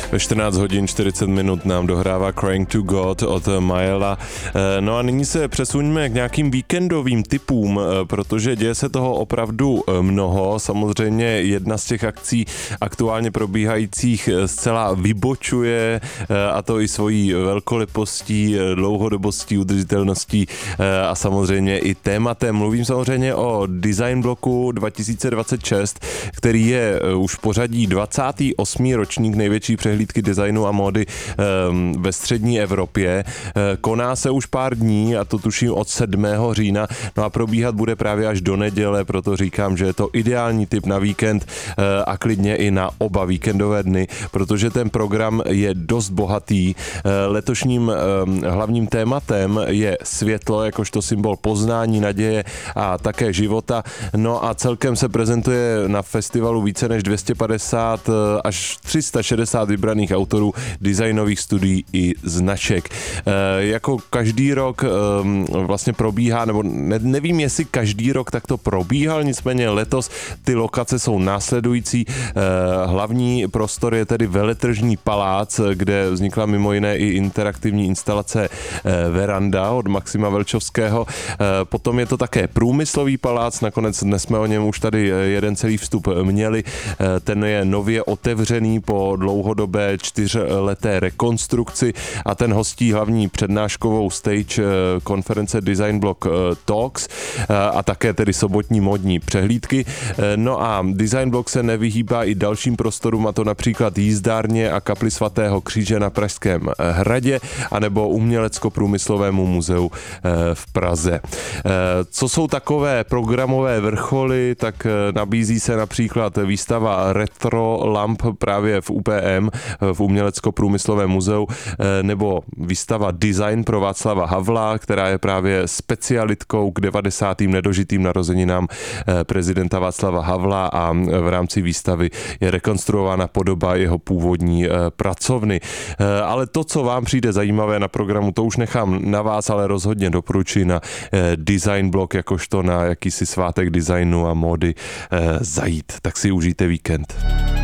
Ve 14 hodin 40 minut nám dohrává Crying to God od Maela. No a nyní se přesuňme k nějakým víkendovým typům, protože děje se toho opravdu mnoho. Samozřejmě jedna z těch akcí aktuálně probíhajících zcela vybočuje, a to i svojí velkolepostí, dlouhodobostí, udržitelností a samozřejmě i tématem. Mluvím samozřejmě o Design Blocku 2026, který je už v pořadí 28. ročník největší přehlídky designu a módy ve střední Evropě. Koná se už pár dní, a to tuším od 7. října, no a probíhat bude právě až do neděle, proto říkám, že je to ideální tip na víkend a klidně i na oba víkendové dny, protože ten program je dost bohatý. Letošním hlavním tématem je světlo, jakožto symbol poznání, naděje a také života. No a celkem se prezentuje na festivalu více než 250 až 360 vybraných autorů, designových studií i značek. Jako každý rok vlastně probíhá, nebo nevím, jestli každý rok tak to probíhal, nicméně letos ty lokace jsou následující. Hlavní prostor je tedy Veletržní palác, kde vznikla mimo jiné i interaktivní instalace Veranda od Maxima Velčovského. Potom je to také Průmyslový palác, nakonec dnes jsme o něm už tady jeden celý vstup měli. Ten je nově otevřený po dlouhodobé 4leté rekonstrukci a ten hostí hlavní přednáškovou stage konference Design Block Talks a také tedy sobotní módní přehlídky. No a Design Block se nevyhýbá i dalším prostorům, a to například jízdárně a kapli svatého Kříže na Pražském hradě anebo Umělecko-průmyslovému muzeu v Praze. Co jsou takové programové vrcholy, tak nabízí se například výstava retro lamp právě v UPM, v Umělecko-průmyslovém muzeu, nebo výstava Design pro Václava Havla, která je právě specialitkou k 90. nedožitým narozeninám prezidenta Václava Havla, a v rámci výstavy je rekonstruována podoba jeho původní pracovny. Ale to, co vám přijde zajímavé na programu, to už nechám na vás, ale rozhodně doporučuji na Design Block, jakožto na jakýsi svátek designu a módy zajít. Tak si užijte víkend.